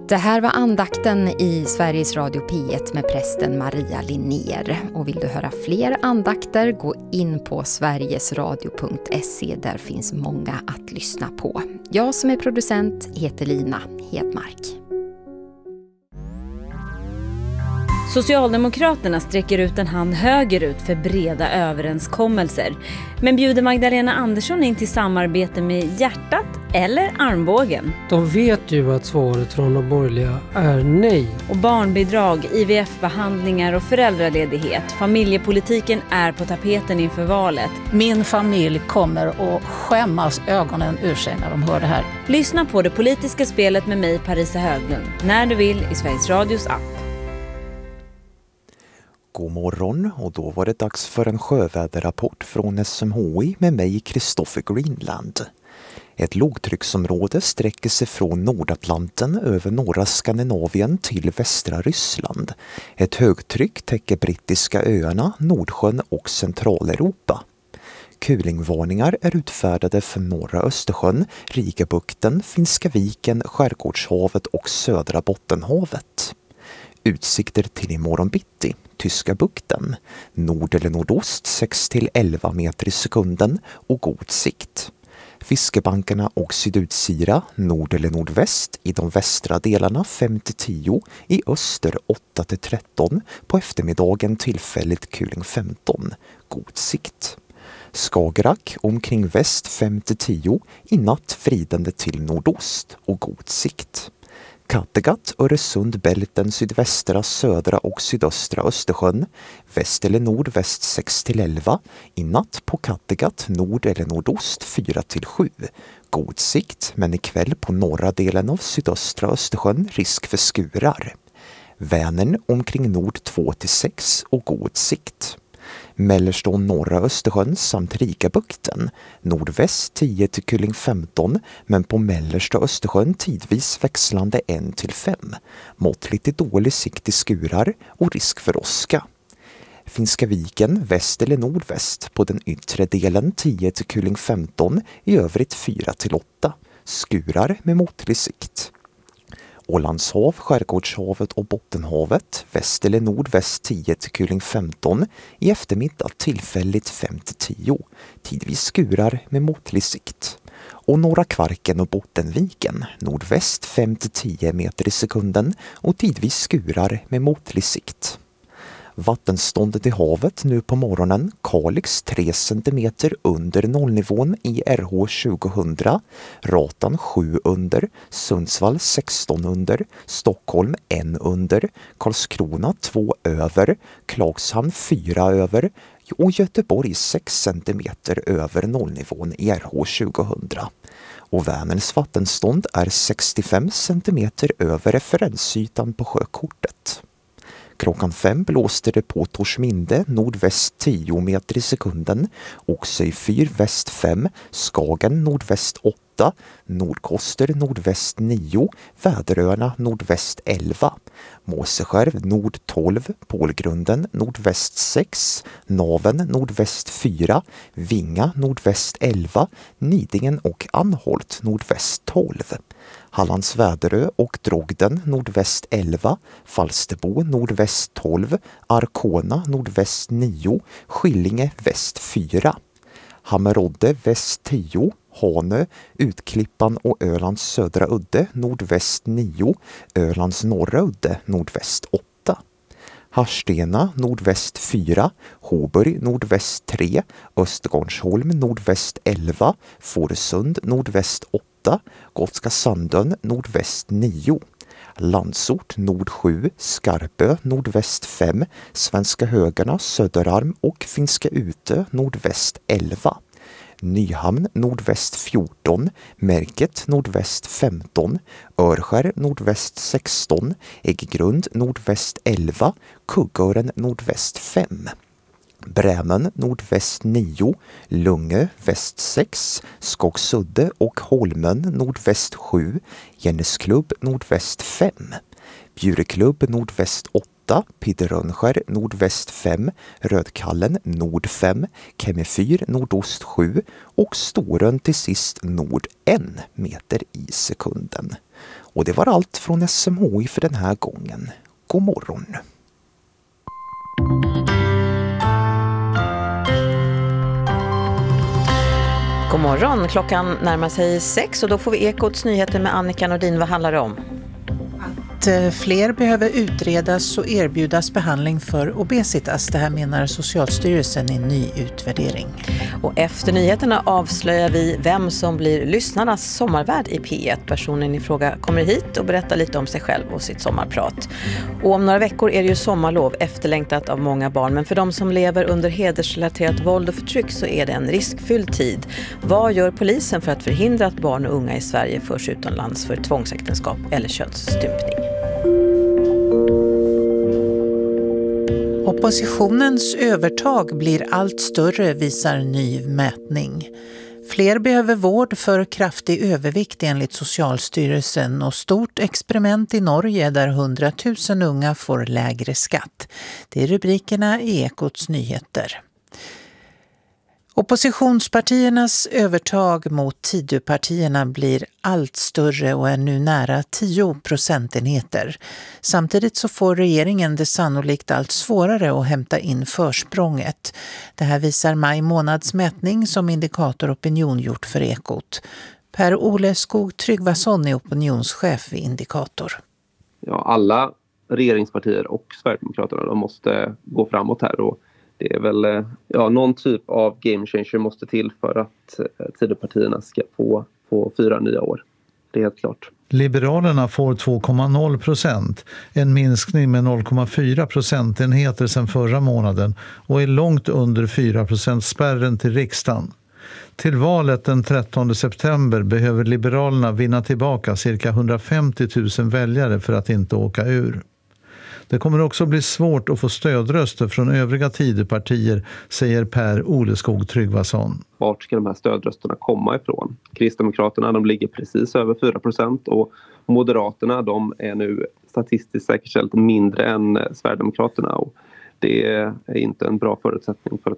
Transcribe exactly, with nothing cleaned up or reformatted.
Det här var andakten i Sveriges Radio P ett med prästen Maria Linnér. Och vill du höra fler andakter, gå in på sverigesradio punkt se. Där finns många att lyssna på. Jag som är producent heter Lina Hedmark. Socialdemokraterna sträcker ut en hand högerut för breda överenskommelser. Men bjuder Magdalena Andersson in till samarbete med hjärtat eller armbågen? De vet ju att svaret från de borgerliga är nej. Och barnbidrag, I V F-behandlingar och föräldraledighet. Familjepolitiken är på tapeten inför valet. Min familj kommer att skämmas ögonen ur sig när de hör det här. Lyssna på Det politiska spelet med mig, Parisa Höglund, när du vill i Sveriges Radios app. God morgon, och då var det dags för en sjöväderrapport från S M H I med mig, Kristoffer Greenland. Ett lågtrycksområde sträcker sig från Nordatlanten över norra Skandinavien till västra Ryssland. Ett högtryck täcker brittiska öarna, Nordsjön och Centraleuropa. Kulingvarningar är utfärdade för norra Östersjön, Rigabukten, Finska viken, Skärgårdshavet och södra Bottenhavet. Utsikter till imorgon bitti. Tyska bukten. Nord eller nordost sex till elva meter i sekunden och god sikt. Fiskebankarna och sydutsira, nord eller nordväst, i de västra delarna fem till tio, i öster åtta till tretton, på eftermiddagen tillfälligt kuling femton, god sikt. Skagerrak omkring väst fem till tio, i natt vridande till nordost och god sikt. Kattegatt, Öresund, Bälten, sydvästra, södra och sydöstra Östersjön, väst eller nordväst sex till elva, i natt på Kattegatt, nord eller nordost fyra till sju, god sikt, men ikväll på norra delen av sydöstra Östersjön risk för skurar. Vänern omkring nord två till sex och god sikt. Mellersta och norra Östersjön samt Rigabukten, nordväst tio till kuling femton, men på mellersta Östersjön tidvis växlande ett till fem, måttligt till dålig sikt i skurar och risk för åska. Finska viken väst eller nordväst, på den yttre delen tio till kuling femton, i övrigt fyra till åtta, skurar med måttlig sikt. Ålandshav, Skärgårdshavet och Bottenhavet, väst eller nordväst tio till kuling femton, i eftermiddag tillfälligt fem till tio, tidvis skurar med måttlig sikt. Och norra Kvarken och Bottenviken, nordväst fem till tio meter i sekunden och tidvis skurar med måttlig sikt. Vattenståndet i havet nu på morgonen, Kalix tre centimeter under nollnivån i R H tjugohundra, Ratan sju under, Sundsvall sexton under, Stockholm en under, Karlskrona två över, Klagshamn fyra över och Göteborg sex centimeter över nollnivån i R H tjugohundra. Och Vänerns vattenstånd är sextiofem centimeter över referensytan på sjökortet. Klockan fem blåste det på Torsminde nordväst tio meter i sekunden, Oxö fyr väst fem, Skagen nordväst åtta, Nordkoster nordväst nio, Väderöarna nordväst elva, Måseskärv nord tolv, Pålgrunden nordväst sex, Naven nordväst fyra, Vinga nordväst elva, Nidingen och Anholt nordväst tolv. Hallands Väderö och Drogden nordväst elva, Falsterbo nordväst tolv, Arkona nordväst nio, Skillinge väst fyra, Hammerodde väst tio, Hanö, Utklippan och Ölands södra udde nordväst nio, Ölands norra udde nordväst åtta. Harstena nordväst fyra, Håborg nordväst tre, Östergårdsholm nordväst elva, Fårösund nordväst åtta, Gotska Sandön nordväst nio, Landsort nord sju, Skarpö nordväst fem, Svenska Högarna, Söderarm och Finska Utö nordväst elva. Nyhamn nordväst fjorton, Märket nordväst femton, Örskär nordväst sexton, Ägggrund nordväst elva, Kuggören nordväst fem. Brämen nordväst nio, Lungö väst sex, Skogsudde och Holmen nordväst sju, Jennesklubb nordväst fem, Bjureklubb nordväst åtta, Pidderönskär nordväst fem, Rödkallen nord fem, Kemmefyr nordost sju och Storön till sist nord en meter i sekunden. Och det var allt från S M H I för den här gången. God morgon! God morgon, klockan närmar sig sex och då får vi Ekots nyheter med Annika Nordin. Vad handlar det om? Att fler behöver utredas och erbjudas behandling för obesitas. Det här menar Socialstyrelsen i en ny utvärdering. Och efter nyheterna avslöjar vi vem som blir lyssnarnas sommarvärd i P ett. Personen i fråga kommer hit och berättar lite om sig själv och sitt sommarprat. Och om några veckor är det ju sommarlov, efterlängtat av många barn. Men för de som lever under hedersrelaterat våld och förtryck så är det en riskfylld tid. Vad gör polisen för att förhindra att barn och unga i Sverige förs utomlands för tvångsäktenskap eller könsstympning? Oppositionens övertag blir allt större, visar ny mätning. Fler behöver vård för kraftig övervikt enligt Socialstyrelsen och stort experiment i Norge där hundratusen unga får lägre skatt. Det är rubrikerna i Ekots nyheter. Oppositionspartiernas övertag mot Tidöpartierna blir allt större och är nu nära tio procentenheter. Samtidigt så får regeringen det sannolikt allt svårare att hämta in försprånget. Det här visar maj månads mätning som Indikator Opinion gjort för Ekot. Per-Ole Skog Tryggvason är opinionschef vid Indikator. Ja, alla regeringspartier och Sverigedemokraterna de måste gå framåt här och det är väl ja, någon typ av game changer måste till för att Tidöpartierna ska få, få fyra nya år. Det är helt klart. Liberalerna får två komma noll procent, en minskning med noll komma fyra procentenheter sedan förra månaden och är långt under fyra procent spärren till riksdagen. Till valet den trettonde september behöver Liberalerna vinna tillbaka cirka hundrafemtio tusen väljare för att inte åka ur. Det kommer också bli svårt att få stödröster från övriga Tidöpartier, säger Per-Ole Skog Tryggvason. Vart ska de här stödrösterna komma ifrån? Kristdemokraterna de ligger precis över fyra procent och Moderaterna de är nu statistiskt säkerställt mindre än Sverigedemokraterna. Och det är inte en bra förutsättning för att